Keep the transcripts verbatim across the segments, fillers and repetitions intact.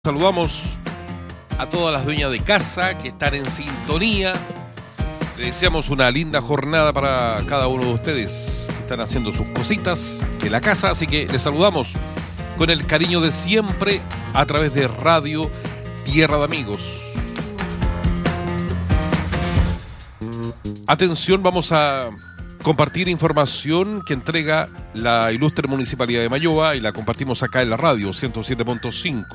Saludamos a todas las dueñas de casa que están en sintonía. Les deseamos una linda jornada para cada uno de ustedes que están haciendo sus cositas de la casa. Así que les saludamos con el cariño de siempre a través de Radio Tierra de Amigos. Atención, vamos a compartir información que entrega la ilustre Municipalidad de Mayoa y la compartimos acá en la radio ciento siete punto cinco.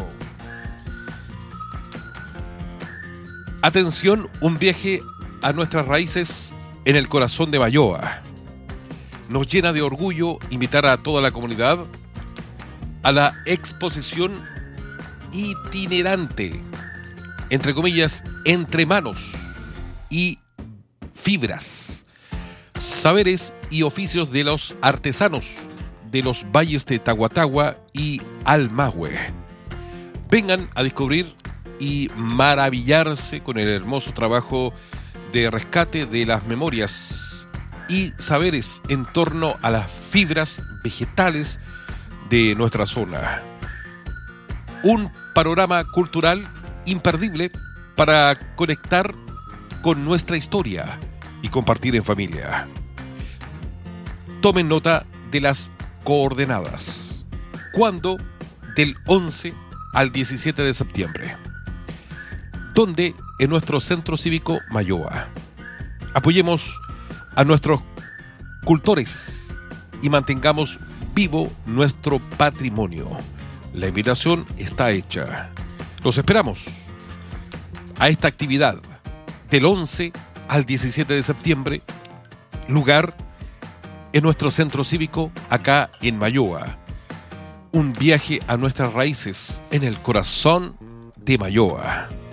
Atención, un viaje a nuestras raíces en el corazón de Mayoa. Nos llena de orgullo invitar a toda la comunidad a la exposición itinerante, entre comillas, entre manos y fibras, saberes y oficios de los artesanos de los valles de Tahuatahua y Almahue. Vengan a descubrir y maravillarse con el hermoso trabajo de rescate de las memorias y saberes en torno a las fibras vegetales de nuestra zona. Un panorama cultural imperdible para conectar con nuestra historia y compartir en familia. Tomen nota de las coordenadas. ¿Cuándo? Del once al diecisiete de septiembre. ¿Dónde? En nuestro Centro Cívico Mayoa. Apoyemos a nuestros cultores y mantengamos vivo nuestro patrimonio. La invitación está hecha. Los esperamos a esta actividad del once al diecisiete de septiembre. Lugar en nuestro Centro Cívico acá en Mayoa. Un viaje a nuestras raíces en el corazón de Mayoa.